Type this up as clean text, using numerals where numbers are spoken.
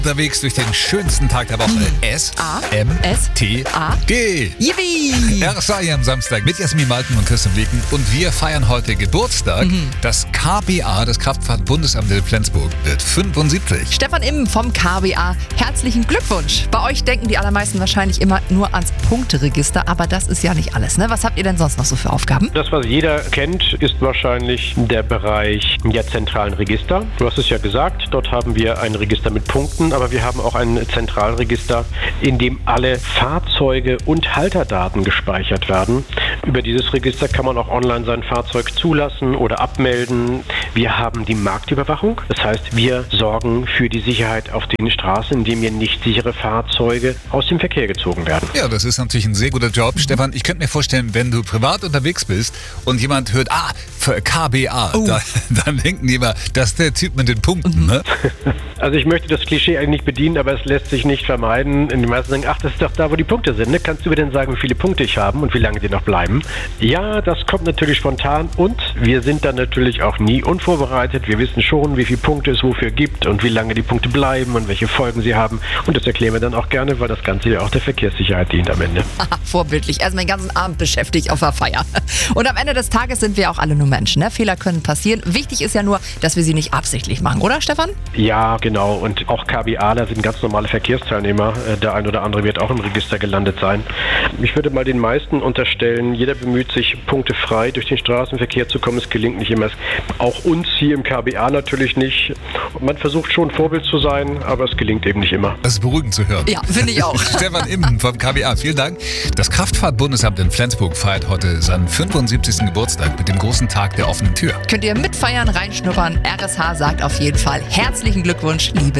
Unterwegs durch den schönsten Tag der Woche. S-M-S-T-A-G. Yippie! RSA am Samstag mit Jasmin Malten und Christian Blieken. Und wir feiern heute Geburtstag. Das KBA, das Kraftfahrt-Bundesamt in Flensburg, wird 75. Stefan Imm vom KBA, herzlichen Glückwunsch. Bei euch denken die allermeisten wahrscheinlich immer nur ans Punkteregister, aber das ist ja nicht alles, ne? Was habt ihr denn sonst noch so für Aufgaben? Das, was jeder kennt, ist wahrscheinlich der Bereich der zentralen Register. Du hast es ja gesagt, dort haben wir ein Register mit Punkten, aber wir haben auch ein Zentralregister, in dem alle Fahrzeuge und Halterdaten gespeichert werden. Über dieses Register kann man auch online sein Fahrzeug zulassen oder abmelden. Wir haben die Marktüberwachung, das heißt, wir sorgen für die Sicherheit auf den Straßen, indem hier nicht sichere Fahrzeuge aus dem Verkehr gezogen werden. Ja, das ist natürlich ein sehr guter Job. Stefan, ich könnte mir vorstellen, wenn du privat unterwegs bist und jemand hört, für KBA, dann denken die immer, das ist der Typ mit den Punkten, ne? Also ich möchte das Klischee eigentlich nicht bedienen, aber es lässt sich nicht vermeiden. Die meisten sagen, das ist doch da, wo die Punkte sind. Ne? Kannst du mir denn sagen, wie viele Punkte ich habe und wie lange die noch bleiben? Ja, das kommt natürlich spontan und wir sind dann natürlich auch nie unvorbereitet. Wir wissen schon, wie viele Punkte es wofür gibt und wie lange die Punkte bleiben und welche Folgen sie haben. Und das erklären wir dann auch gerne, weil das Ganze ja auch der Verkehrssicherheit dient am Ende. Vorbildlich. Erstmal den ganzen Abend beschäftigt auf der Feier. Und am Ende des Tages sind wir auch alle nur Menschen. Ne? Fehler können passieren. Wichtig ist ja nur, dass wir sie nicht absichtlich machen, oder Stefan? Ja, genau. Und auch KBAler sind ganz normale Verkehrsteilnehmer. Der ein oder andere wird auch im Register gelandet sein. Ich würde mal den meisten unterstellen, jeder bemüht sich, punktefrei durch den Straßenverkehr zu kommen. Es gelingt nicht immer. Auch uns hier im KBA natürlich nicht. Man versucht schon Vorbild zu sein, aber es gelingt eben nicht immer. Das ist beruhigend zu hören. Ja, finde ich auch. Stefan Imm vom KBA, vielen Dank. Das Kraftfahrt-Bundesamt in Flensburg feiert heute seinen 75. Geburtstag mit dem großen Tag der offenen Tür. Könnt ihr mitfeiern, reinschnuppern. RSH sagt auf jeden Fall herzlichen Glückwunsch, liebe